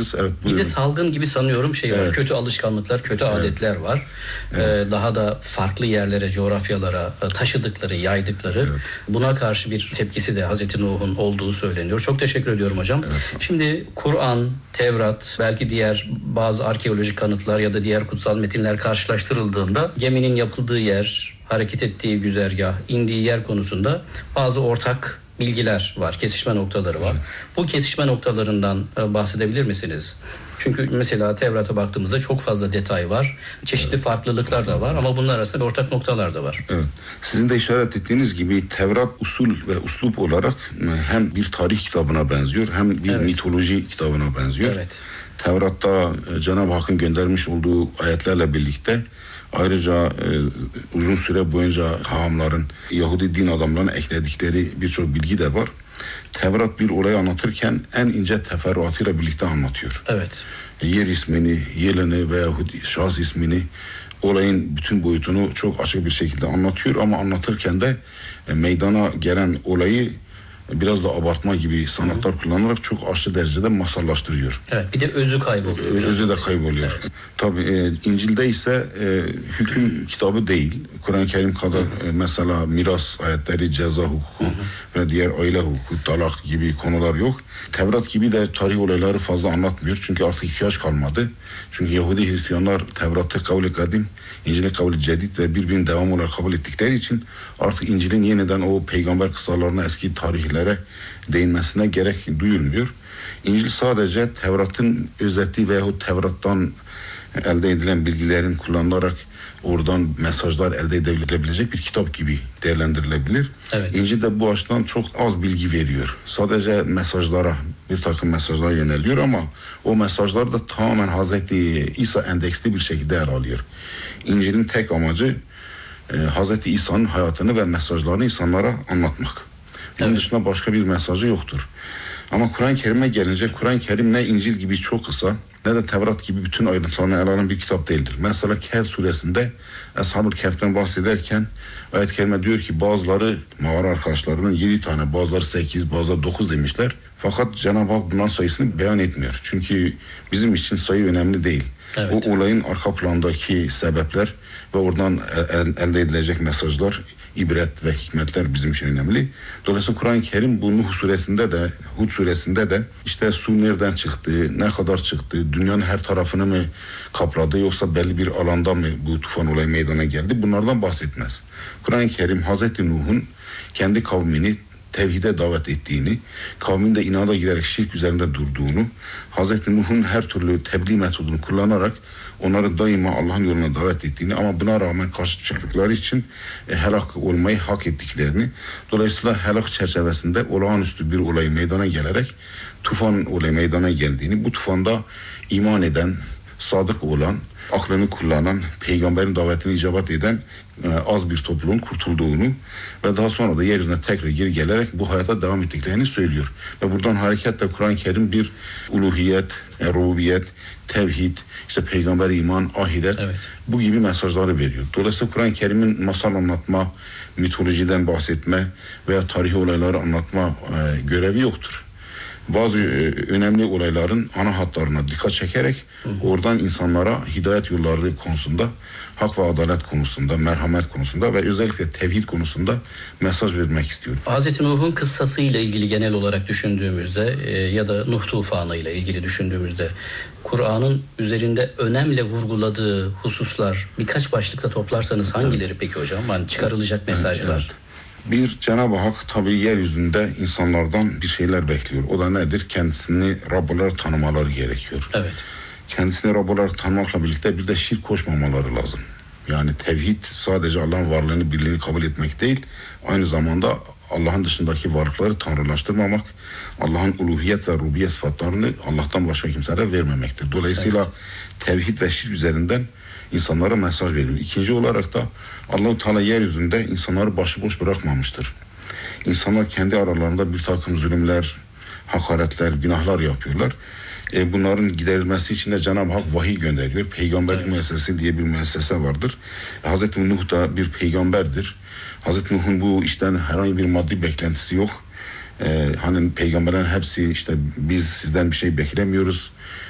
diyebiliriz. Evet, bir de salgın gibi sanıyorum var. Evet. Kötü alışkanlıklar, kötü adetler var. Daha da farklı yerlere, coğrafyalara taşıdıkları, yaydıkları. Evet. Buna karşı bir tepkisi de Hazreti Nuh'un olduğu söyleniyor. Çok teşekkür ediyorum hocam. Evet. Şimdi Kur'an, Tevrat, belki diğer bazı arkeolojik kanıtlar ya da diğer kutsal metinler karşılaştırıldığında geminin yapıldığı yer, hareket ettiği güzergah, indiği yer konusunda bazı ortak bilgiler var, kesişme noktaları var. Bu kesişme noktalarından bahsedebilir misiniz? Çünkü mesela Tevrat'a baktığımızda çok fazla detay var. Çeşitli farklılıklar da var ama bunlar arasında ortak noktalar da var. Evet. Sizin de işaret ettiğiniz gibi Tevrat usul ve uslup olarak hem bir tarih kitabına benziyor hem bir mitoloji kitabına benziyor. Evet. Tevrat'ta Cenab-ı Hakk'ın göndermiş olduğu ayetlerle birlikte ayrıca uzun süre boyunca hahamların, Yahudi din adamlarının ekledikleri birçok bilgi de var. Tevrat bir olayı anlatırken en ince teferruatıyla birlikte anlatıyor. Evet. Yer ismini, yılını veyahut şahıs ismini, olayın bütün boyutunu çok açık bir şekilde anlatıyor ama anlatırken de meydana gelen olayı biraz da abartma gibi sanatlar kullanarak çok aşırı derecede masallaştırıyor. Evet, bir de özü kayboluyor. Özü de kayboluyor. Evet. Tabii İncil'de ise hüküm kitabı değil. Kur'an-ı Kerim kadar mesela miras ayetleri, ceza hukuku ve diğer aile hukuku, talak gibi konular yok. Tevrat gibi de tarih olayları fazla anlatmıyor. Çünkü artık ihtiyaç kalmadı. Çünkü Yahudi Hristiyanlar Tevrat'ı kavli kadim, İncil'i kavli cedid ve birbirinin devam olarak kabul ettikleri için artık İncil'in yeniden o peygamber kıssalarına, eski tarihlere değinmesine gerek duyulmuyor. İncil sadece Tevrat'ın özeti veyahut Tevrat'tan elde edilen bilgilerin kullanılarak oradan mesajlar elde edilebilecek bir kitap gibi değerlendirilebilir. Evet. İncil de bu açıdan çok az bilgi veriyor. Sadece mesajlara, bir takım mesajlara yöneliyor ama o mesajlar da tamamen Hazreti İsa endeksli bir şekilde yer alıyor. İncil'in tek amacı Hazreti İsa'nın hayatını ve mesajlarını insanlara anlatmak. Bunun dışında başka bir mesajı yoktur. Ama Kur'an-ı Kerim'e gelince Kur'an-ı Kerim ne İncil gibi çok kısa ne de Tevrat gibi bütün ayrıntılarını ele alan bir kitap değildir. Mesela Kehf suresinde Ashab-ı Kehf'ten bahsederken ayet-i kerime diyor ki bazıları mağara arkadaşlarının 7 tane, bazıları 8, bazıları 9 demişler. Fakat Cenab-ı Hak bunların sayısını beyan etmiyor. Çünkü bizim için sayı önemli değil. Evet. O olayın arka plandaki sebepler ve oradan elde edilecek mesajlar, ibret ve hikmetler bizim için önemli. Dolayısıyla Kur'an-ı Kerim bu Nuh suresinde de, Hud suresinde de işte su nereden çıktı, ne kadar çıktı, dünyanın her tarafını mı kapladı yoksa belli bir alanda mı bu tufan olayı meydana geldi, bunlardan bahsetmez. Kur'an-ı Kerim Hazreti Nuh'un kendi kavmini tevhide davet ettiğini, kavminde inada girerek şirk üzerinde durduğunu, Hazreti Nuh'un her türlü tebliğ metodunu kullanarak onları daima Allah'ın yoluna davet ettiğini ama buna rağmen karşı çıktıkları için helak olmayı hak ettiklerini, dolayısıyla helak çerçevesinde olağanüstü bir olay meydana gelerek tufan olayı meydana geldiğini, bu tufanda iman eden, sadık olan, aklını kullanan, peygamberin davetine icabet eden az bir topluluğun kurtulduğunu ve daha sonra da yeryüzüne tekrar geri gelerek bu hayata devam ettiklerini söylüyor. Ve buradan hareketle Kur'an-ı Kerim bir uluhiyet, rububiyet, tevhid, işte peygamber iman, ahiret bu gibi mesajları veriyor. Dolayısıyla Kur'an-ı Kerim'in masal anlatma, mitolojiden bahsetme veya tarihi olayları anlatma görevi yoktur. Bazı önemli olayların ana hatlarına dikkat çekerek oradan insanlara hidayet yolları konusunda, hak ve adalet konusunda, merhamet konusunda ve özellikle tevhid konusunda mesaj vermek istiyorum. Hazreti Nuh'un kıssasıyla ilgili genel olarak düşündüğümüzde ya da Nuh tufanı ile ilgili düşündüğümüzde Kur'an'ın üzerinde önemli vurguladığı hususlar birkaç başlıkta toplarsanız hangileri peki hocam? Yani çıkarılacak mesajlar. Evet. Bir, Cenab-ı Hak tabii yeryüzünde insanlardan bir şeyler bekliyor. O da nedir? Kendisini Rab olarak tanımaları gerekiyor. Evet. Kendisini Rab olarak tanımakla birlikte bir de şirk koşmamaları lazım. Yani tevhid sadece Allah'ın varlığını, birliğini kabul etmek değil, aynı zamanda Allah'ın dışındaki varlıkları tanrılaştırmamak, Allah'ın uluhiyet ve rububiyet sıfatlarını Allah'tan başka kimselere vermemektir. Dolayısıyla tevhid ve şirk üzerinden insanlara mesaj veriyor. İkinci olarak da Allah-u Teala yeryüzünde insanları başıboş bırakmamıştır. İnsanlar kendi aralarında bir takım zulümler, hakaretler, günahlar yapıyorlar. Bunların giderilmesi için de Cenab-ı Hak vahiy gönderiyor. Peygamberlik müessesesi diye bir müessese vardır. Hazreti Nuh da bir peygamberdir. Hazreti Nuh'un bu işten herhangi bir maddi beklentisi yok. Hani peygamberlerin hepsi işte biz sizden bir şey beklemiyoruz.